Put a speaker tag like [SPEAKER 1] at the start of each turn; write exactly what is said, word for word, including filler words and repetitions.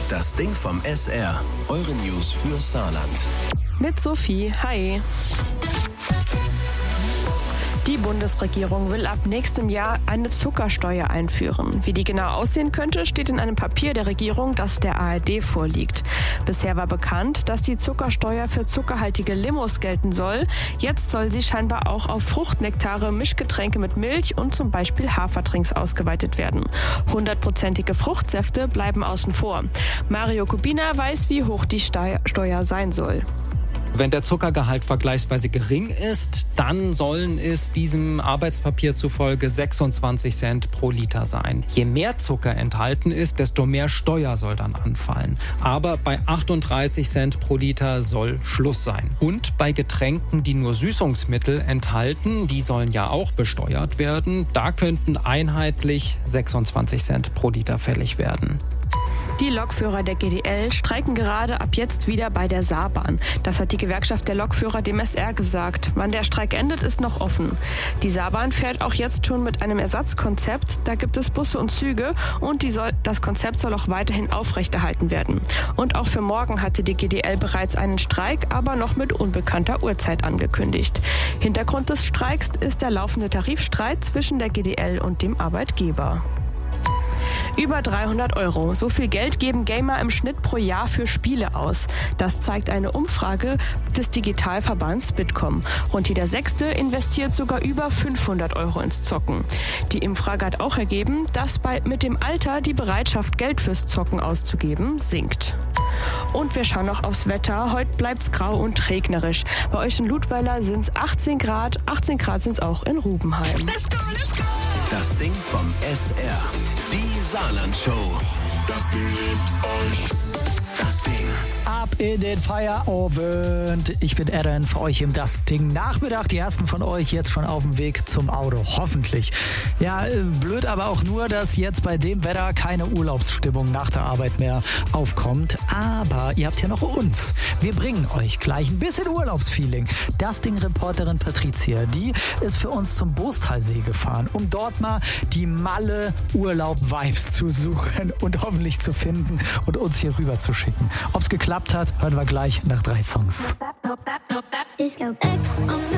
[SPEAKER 1] Das Ding vom S R. Eure News für Saarland.
[SPEAKER 2] Mit Sophie. Hi. Die Bundesregierung will ab nächstem Jahr eine Zuckersteuer einführen. Wie die genau aussehen könnte, steht in einem Papier der Regierung, das der A R D vorliegt. Bisher war bekannt, dass die Zuckersteuer für zuckerhaltige Limos gelten soll. Jetzt soll sie scheinbar auch auf Fruchtnektare, Mischgetränke mit Milch und zum Beispiel Hafertrinks ausgeweitet werden. Hundertprozentige Fruchtsäfte bleiben außen vor. Mario Kubina weiß, wie hoch die Steuer sein soll.
[SPEAKER 3] Wenn der Zuckergehalt vergleichsweise gering ist, dann sollen es diesem Arbeitspapier zufolge sechsundzwanzig Cent pro Liter sein. Je mehr Zucker enthalten ist, desto mehr Steuer soll dann anfallen. Aber bei achtunddreißig Cent pro Liter soll Schluss sein. Und bei Getränken, die nur Süßungsmittel enthalten, die sollen ja auch besteuert werden. Da könnten einheitlich sechsundzwanzig Cent pro Liter fällig werden.
[SPEAKER 2] Die Lokführer der G D L streiken gerade ab jetzt wieder bei der Saarbahn. Das hat die Gewerkschaft der Lokführer dem S R gesagt. Wann der Streik endet, ist noch offen. Die Saarbahn fährt auch jetzt schon mit einem Ersatzkonzept. Da gibt es Busse und Züge und die soll, das Konzept soll auch weiterhin aufrechterhalten werden. Und auch für morgen hatte die G D L bereits einen Streik, aber noch mit unbekannter Uhrzeit angekündigt. Hintergrund des Streiks ist der laufende Tarifstreit zwischen der G D L und dem Arbeitgeber. Über dreihundert Euro. So viel Geld geben Gamer im Schnitt pro Jahr für Spiele aus. Das zeigt eine Umfrage des Digitalverbands Bitkom. Rund jeder Sechste investiert sogar über fünfhundert Euro ins Zocken. Die Umfrage hat auch ergeben, dass bei, mit dem Alter die Bereitschaft, Geld fürs Zocken auszugeben, sinkt. Und wir schauen noch aufs Wetter. Heute bleibt's grau und regnerisch. Bei euch in Ludweiler sind es achtzehn Grad. achtzehn Grad sind es auch in Rubenheim.
[SPEAKER 1] Let's go, let's go. Das Ding vom S R. Die Saarland-Show. Das Ding liebt euch. Das Ding.
[SPEAKER 4] Ab in den Feierabend. Ich bin Aaron, für euch im Das Ding Nachmittag. Die ersten von euch jetzt schon auf dem Weg zum Auto. Hoffentlich. Ja, blöd aber auch nur, dass jetzt bei dem Wetter keine Urlaubsstimmung nach der Arbeit mehr aufkommt. Aber ihr habt ja noch uns. Wir bringen euch gleich ein bisschen Urlaubsfeeling. Das Ding-Reporterin Patricia, die ist für uns zum Boostalsee gefahren, um dort mal die Malle-Urlaub-Vibes zu suchen und hoffentlich zu finden und uns hier rüber zu schicken. Ob's geklappt hat, hören wir gleich nach drei Songs.
[SPEAKER 5] Disco X on the